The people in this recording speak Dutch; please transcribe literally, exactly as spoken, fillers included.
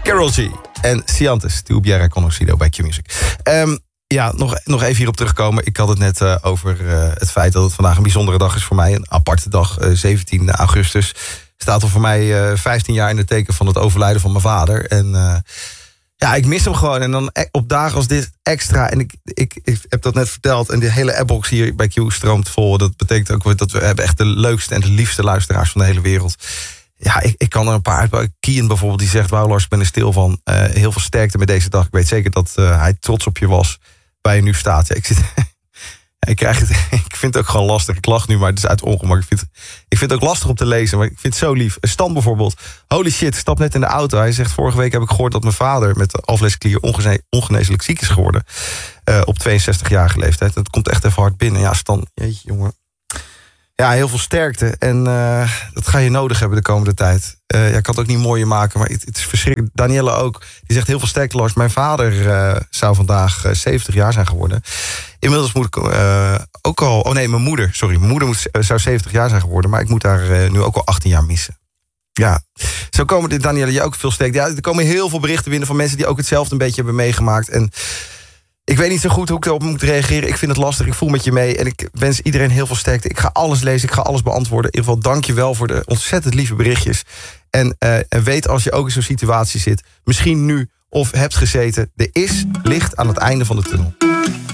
Karol G en Ciantis, Tu hubiera conocido bij Q-Music. Um, ja, nog, nog even hierop terugkomen. Ik had het net uh, over uh, het feit dat het vandaag een bijzondere dag is voor mij. Een aparte dag, uh, zeventien augustus. Staat er voor mij uh, vijftien jaar in het teken van het overlijden van mijn vader. En uh, ja, ik mis hem gewoon. En dan op dagen als dit extra. En ik, ik, ik heb dat net verteld. En de hele appbox hier bij Q stroomt vol. Dat betekent ook dat we hebben echt de leukste en de liefste luisteraars van de hele wereld. Ja, ik, ik kan er een paar uit. Kian bijvoorbeeld, die zegt... Wauw Lars, ik ben er stil van. Uh, heel veel sterkte met deze dag. Ik weet zeker dat uh, hij trots op je was. Waar je nu staat. Ja, ik, zit, ik, krijg het, ik vind het ook gewoon lastig. Ik lach nu, maar het is uit ongemak. Ik vind, ik vind het ook lastig om te lezen. Maar ik vind het zo lief. Stan bijvoorbeeld. Holy shit, ik stap net in de auto. Hij zegt, vorige week heb ik gehoord dat mijn vader... met de alvleesklier ongene, ongeneeslijk ziek is geworden. Uh, op tweeënzestigjarige leeftijd. Dat komt echt even hard binnen. Ja, Stan, jeetje jongen. Ja, heel veel sterkte. En uh, dat ga je nodig hebben de komende tijd. Uh, ja, ik kan het ook niet mooier maken, maar het, het is verschrikkelijk. Danielle ook, die zegt heel veel sterkte, Lars. Mijn vader uh, zou vandaag uh, zeventig jaar zijn geworden. Inmiddels moet ik uh, ook al... Oh nee, mijn moeder, sorry. Mijn moeder moet, uh, zou zeventig jaar zijn geworden, maar ik moet daar uh, nu ook al achttien jaar missen. Ja, zo komen dit, Danielle, je ook veel sterkte. Ja, er komen heel veel berichten binnen van mensen die ook hetzelfde een beetje hebben meegemaakt. En ik weet niet zo goed hoe ik erop moet reageren. Ik vind het lastig, ik voel met je mee. En ik wens iedereen heel veel sterkte. Ik ga alles lezen, ik ga alles beantwoorden. In ieder geval dank je wel voor de ontzettend lieve berichtjes. En, uh, en weet als je ook in zo'n situatie zit... misschien nu of hebt gezeten... er is licht aan het einde van de tunnel.